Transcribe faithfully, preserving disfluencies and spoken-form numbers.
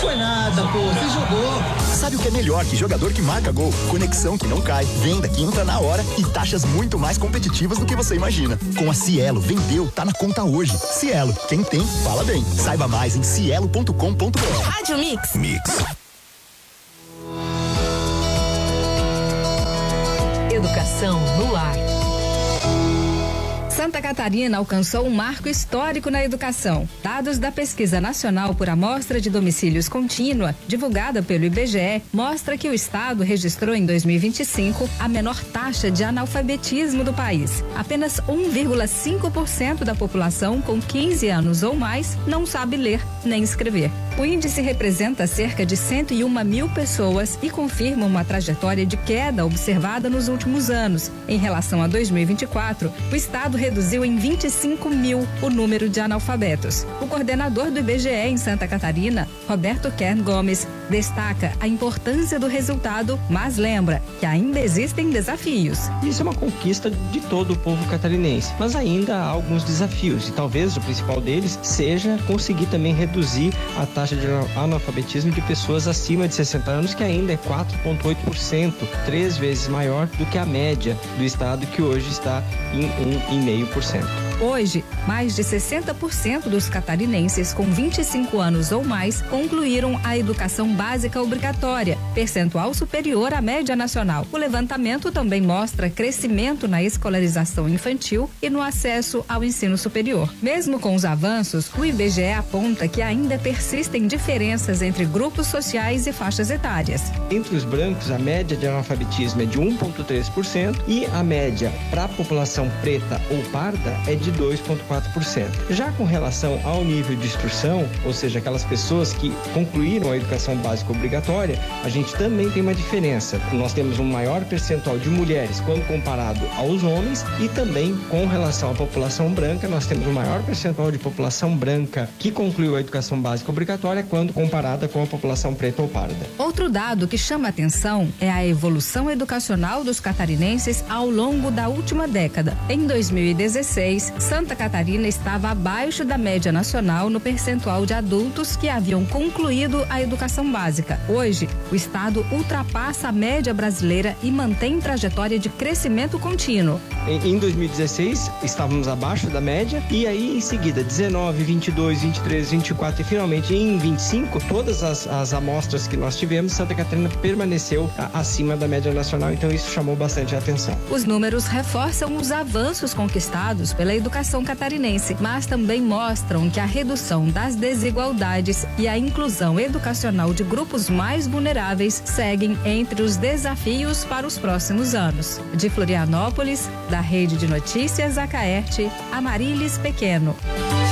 Foi nada, pô, você jogou. Sabe o que é melhor que jogador que marca gol? Conexão que não cai, venda que entra na hora e taxas muito mais competitivas do que você imagina. Com a Cielo, vendeu, tá na conta hoje. Cielo, quem tem, fala bem. Saiba mais em cielo ponto com ponto br. Rádio Mix. Mix. Educação no ar. Santa Catarina alcançou um marco histórico na educação. Dados da Pesquisa Nacional por Amostra de Domicílios Contínua, divulgada pelo I B G E, mostra que o estado registrou em dois mil e vinte e cinco a menor taxa de analfabetismo do país. Apenas um vírgula cinco por cento da população com quinze anos ou mais não sabe ler nem escrever. O índice representa cerca de cento e uma mil pessoas e confirma uma trajetória de queda observada nos últimos anos. Em relação a dois mil e vinte e quatro, o estado reduziu em vinte e cinco mil o número de analfabetos. O coordenador do I B G E em Santa Catarina, Roberto Kern Gomes, destaca a importância do resultado, mas lembra que ainda existem desafios. Isso é uma conquista de todo o povo catarinense, mas ainda há alguns desafios e talvez o principal deles seja conseguir também reduzir a taxa de analfabetismo de pessoas acima de sessenta anos, que ainda é quatro vírgula oito por cento, três vezes maior do que a média do estado, que hoje está em um vírgula cinco por cento. Hoje, mais de sessenta por cento dos catarinenses com vinte e cinco anos ou mais concluíram a educação básica obrigatória, percentual superior à média nacional. O levantamento também mostra crescimento na escolarização infantil e no acesso ao ensino superior. Mesmo com os avanços, o I B G E aponta que ainda persistem diferenças entre grupos sociais e faixas etárias. Entre os brancos, a média de analfabetismo é de um vírgula três por cento e a média para a população preta ou parda é de dois vírgula quatro por cento. Já com relação ao nível de instrução, ou seja, aquelas pessoas que concluíram a educação básica obrigatória, a gente também tem uma diferença. Nós temos um maior percentual de mulheres quando comparado aos homens e também com relação à população branca, nós temos um maior percentual de população branca que concluiu a educação básica obrigatória quando comparada com a população preta ou parda. Outro dado que chama atenção é a evolução educacional dos catarinenses ao longo da última década. Em dois mil e dezesseis, Santa Catarina estava abaixo da média nacional no percentual de adultos que haviam concluído a educação básica. Hoje, o estado ultrapassa a média brasileira e mantém trajetória de crescimento contínuo. Em, em dois mil e dezesseis, estávamos abaixo da média e aí em seguida, dezenove, vinte e dois, vinte e três, vinte e quatro e finalmente em vinte e cinco, todas as, as amostras que nós tivemos, Santa Catarina permaneceu a, acima da média nacional, então isso chamou bastante a atenção. Os números reforçam os avanços conquistados pela educação catarinense, mas também mostram que a redução das desigualdades e a inclusão educacional de grupos mais vulneráveis seguem entre os desafios para os próximos anos. De Florianópolis, da Rede de Notícias Acaerte, Amarilis Pequeno.